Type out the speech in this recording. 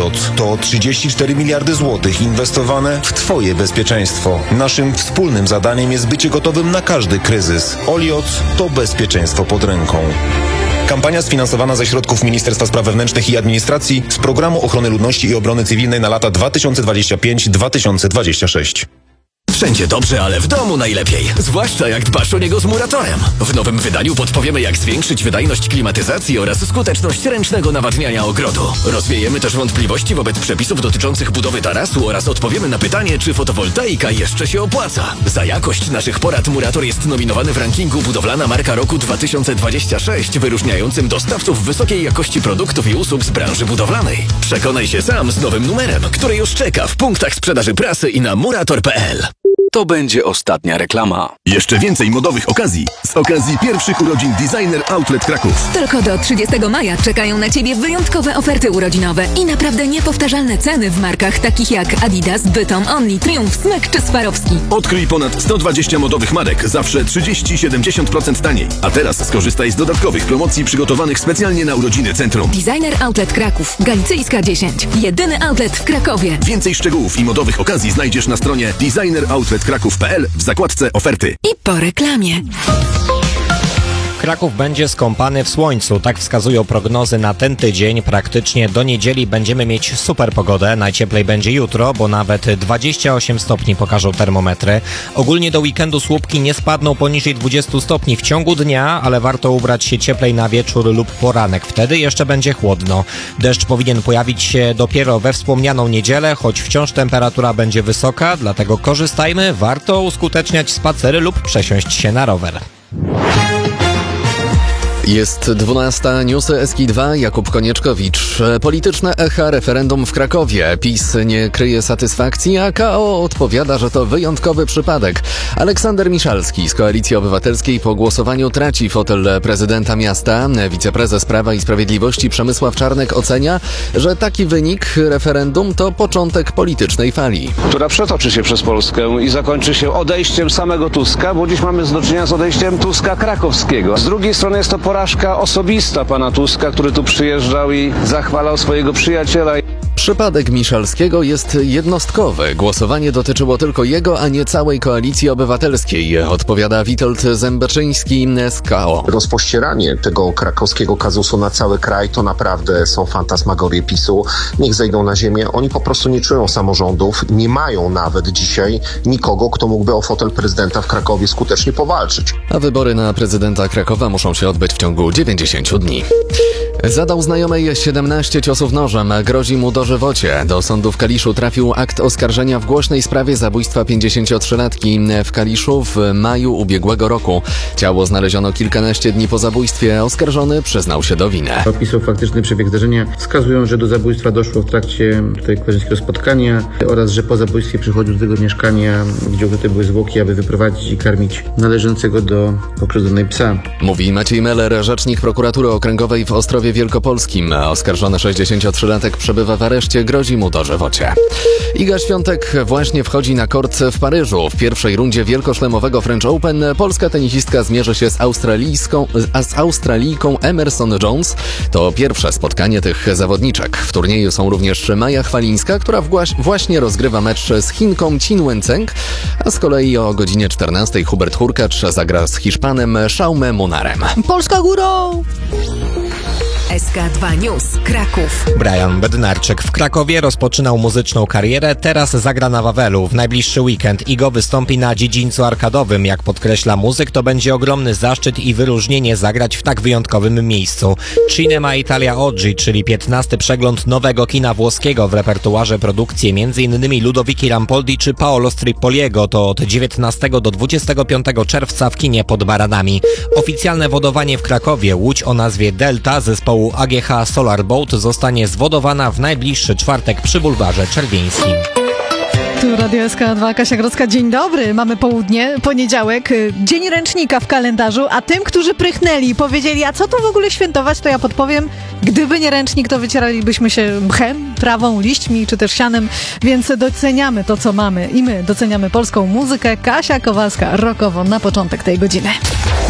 Oliot to 34 miliardy złotych inwestowane w Twoje bezpieczeństwo. Naszym wspólnym zadaniem jest bycie gotowym na każdy kryzys. Oliot to bezpieczeństwo pod ręką. Kampania sfinansowana ze środków Ministerstwa Spraw Wewnętrznych i Administracji z Programu Ochrony Ludności i Obrony Cywilnej na lata 2025-2026. Wszędzie dobrze, ale w domu najlepiej. Zwłaszcza jak dbasz o niego z Muratorem. W nowym wydaniu podpowiemy, jak zwiększyć wydajność klimatyzacji oraz skuteczność ręcznego nawadniania ogrodu. Rozwiejemy też wątpliwości wobec przepisów dotyczących budowy tarasu oraz odpowiemy na pytanie, czy fotowoltaika jeszcze się opłaca. Za jakość naszych porad Murator jest nominowany w rankingu Budowlana Marka Roku 2026, wyróżniającym dostawców wysokiej jakości produktów i usług z branży budowlanej. Przekonaj się sam z nowym numerem, który już czeka w punktach sprzedaży prasy i na murator.pl. To będzie ostatnia reklama. Jeszcze więcej modowych okazji z okazji pierwszych urodzin Designer Outlet Kraków. Tylko do 30 maja czekają na Ciebie wyjątkowe oferty urodzinowe i naprawdę niepowtarzalne ceny w markach takich jak Adidas, Bytom, Only, Triumph, Smyk czy Swarowski. Odkryj ponad 120 modowych marek, zawsze 30-70% taniej. A teraz skorzystaj z dodatkowych promocji przygotowanych specjalnie na urodziny centrum. Designer Outlet Kraków, Galicyjska 10. Jedyny outlet w Krakowie. Więcej szczegółów i modowych okazji znajdziesz na stronie designeroutletkraków.pl w zakładce oferty. I po reklamie. Kraków będzie skąpany w słońcu, tak wskazują prognozy na ten tydzień. Praktycznie do niedzieli będziemy mieć super pogodę. Najcieplej będzie jutro, bo nawet 28 stopni pokażą termometry. Ogólnie do weekendu słupki nie spadną poniżej 20 stopni w ciągu dnia, ale warto ubrać się cieplej na wieczór lub poranek. Wtedy jeszcze będzie chłodno. Deszcz powinien pojawić się dopiero we wspomnianą niedzielę, choć wciąż temperatura będzie wysoka, dlatego korzystajmy. Warto uskuteczniać spacery lub przesiąść się na rower. Jest 12, newsy SK2, Jakub Konieczkowicz. Polityczne echa referendum w Krakowie. PiS nie kryje satysfakcji, a KO odpowiada, że to wyjątkowy przypadek. Aleksander Miszalski z Koalicji Obywatelskiej po głosowaniu traci fotel prezydenta miasta. Wiceprezes Prawa i Sprawiedliwości Przemysław Czarnek ocenia, że taki wynik referendum to początek politycznej fali, która przetoczy się przez Polskę i zakończy się odejściem samego Tuska, bo dziś mamy do czynienia z odejściem Tuska krakowskiego. Z drugiej strony jest to porażka osobista pana Tuska, który tu przyjeżdżał i zachwalał swojego przyjaciela. Przypadek Miszalskiego jest jednostkowy. Głosowanie dotyczyło tylko jego, a nie całej Koalicji Obywatelskiej, odpowiada Witold Zębeczyński z KO. Rozpościeranie tego krakowskiego kazusu na cały kraj to naprawdę są fantasmagorie PiS-u. Niech zejdą na ziemię. Oni po prostu nie czują samorządów. Nie mają nawet dzisiaj nikogo, kto mógłby o fotel prezydenta w Krakowie skutecznie powalczyć. A wybory na prezydenta Krakowa muszą się odbyć w ciągu 90 dni. Zadał znajomej 17 ciosów nożem, grozi mu dożywocie. Do sądu w Kaliszu trafił akt oskarżenia w głośnej sprawie zabójstwa 53-latki w Kaliszu w maju ubiegłego roku. Ciało znaleziono kilkanaście dni po zabójstwie. Oskarżony przyznał się do winy. Opisy faktyczny przebieg zdarzenia wskazują, że do zabójstwa doszło w trakcie koleżeńskiego spotkania oraz, że po zabójstwie przychodził do tego mieszkania, gdzie ukryte były zwłoki, aby wyprowadzić i karmić należącego do pokrzywdzonej psa. Mówi Maciej Meller, rzecznik prokuratury okręgowej w Ostrowie Wielkopolskim. Oskarżony 63-latek przebywa w areszcie, grozi mu dożywocie. Iga Świątek właśnie wchodzi na kort w Paryżu. W pierwszej rundzie wielkoszlemowego French Open polska tenisistka zmierzy się z Australijką Emerson Jones. To pierwsze spotkanie tych zawodniczek. W turnieju są również Maja Chwalińska, która właśnie rozgrywa mecz z Chinką Chin Wenceng, a z kolei o godzinie 14 Hubert Hurkacz zagra z Hiszpanem Jaume Munarem. Polska górą! SK2 News, Kraków. Brian Bednarczyk w Krakowie rozpoczynał muzyczną karierę, teraz zagra na Wawelu. W najbliższy weekend Igo wystąpi na dziedzińcu arkadowym. Jak podkreśla muzyk, to będzie ogromny zaszczyt i wyróżnienie zagrać w tak wyjątkowym miejscu. Cinema Italia Oggi, czyli 15. przegląd nowego kina włoskiego w repertuarze produkcje m.in. Ludoviki Rampoldi czy Paolo Stripoliego. To od 19 do 25 czerwca w kinie pod Baranami. Oficjalne wodowanie w Krakowie. Łódź o nazwie Delta zespołu AGH Solar Boat zostanie zwodowana w najbliższy czwartek przy bulwarze Czerwieńskim. Tu Radio SK2, Kasia Grodzka. Dzień dobry, mamy południe, poniedziałek, dzień ręcznika w kalendarzu, a tym, którzy prychnęli i powiedzieli, a co to w ogóle świętować, to ja podpowiem, gdyby nie ręcznik, to wycieralibyśmy się mchem, trawą, liśćmi czy też sianem, więc doceniamy to, co mamy i my doceniamy polską muzykę. Kasia Kowalska, rockowo na początek tej godziny.